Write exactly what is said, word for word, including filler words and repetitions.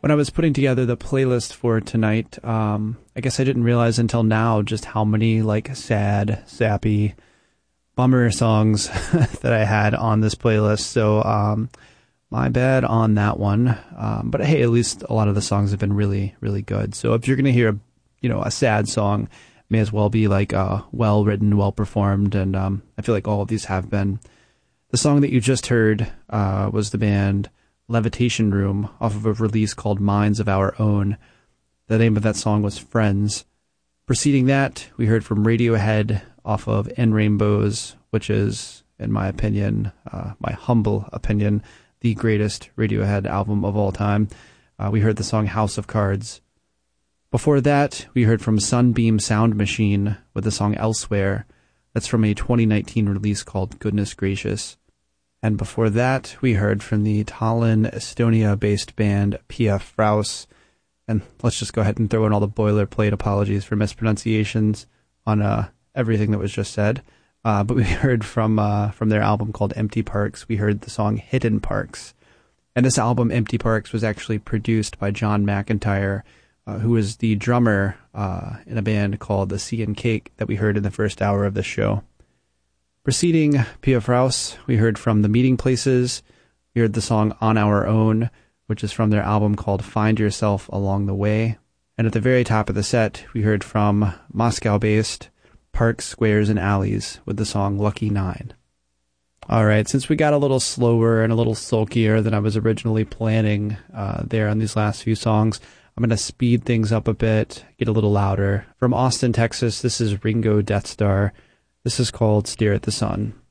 when I was putting together the playlist for tonight, um, I guess I didn't realize until now just how many like sad, sappy, bummer songs that I had on this playlist. So um, my bad on that one. Um, but hey, at least a lot of the songs have been really, really good. So if you're going to hear, you know, a sad song, may as well be like uh, well written, well performed, and um, I feel like all of these have been. The song that you just heard uh, was the band Levitation Room off of a release called Minds of Our Own. The name of that song was Friends. Preceding that, we heard from Radiohead off of In Rainbows, which is, in my opinion, uh, my humble opinion, the greatest Radiohead album of all time. Uh, we heard the song House of Cards. Before that, we heard from Sunbeam Sound Machine with the song Elsewhere. That's from a twenty nineteen release called Goodness Gracious. And before that, we heard from the Tallinn, Estonia-based band P F Rouse. And let's just go ahead and throw in all the boilerplate apologies for mispronunciations on uh, everything that was just said. Uh, but we heard from uh, from their album called Empty Parks, we heard the song Hidden Parks. And this album, Empty Parks, was actually produced by John McIntyre, uh, who was the drummer uh, in a band called The Sea and Cake that we heard in the first hour of the show. Preceding P F Rouse, we heard from The Meeting Places. We heard the song On Our Own, which is from their album called Find Yourself Along the Way. And at the very top of the set, we heard from Moscow-based Parks, Squares, and Alleys with the song Lucky Nine. All right, since we got a little slower and a little sulkier than I was originally planning uh, there on these last few songs, I'm going to speed things up a bit, get a little louder. From Austin, Texas, this is Ringo Death Star. This is called Stare at the Sun.